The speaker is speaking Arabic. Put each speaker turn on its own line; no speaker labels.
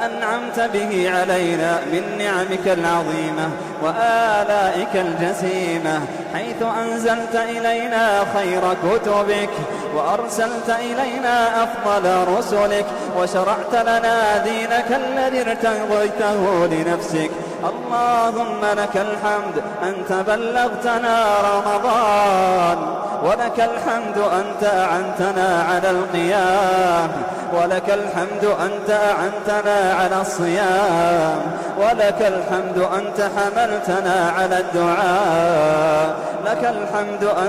أنعمت به علينا من نعمك العظيمة وآلائك الجسيمة، حيث أنزلت إلينا خير كتبك وأرسلت إلينا أفضل رسلك وشرعت لنا دينك الذي ارتضيته لنفسك. اللهم لك الحمد أنت بلغتنا رمضان، ولك الحمد أنت أعنتنا على القيام، ولك الحمد أنت أعنتنا على الصيام، ولك الحمد أنت حملتنا على الدعاء، لك الحمد